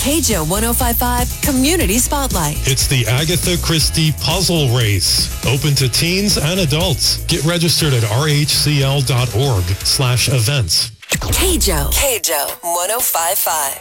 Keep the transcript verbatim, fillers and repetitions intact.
K J O one oh five point five Community Spotlight. It's the Agatha Christie Puzzle Race. Open to teens and adults. Get registered at r h c l dot org slash events. K J O. K J O one oh five point five.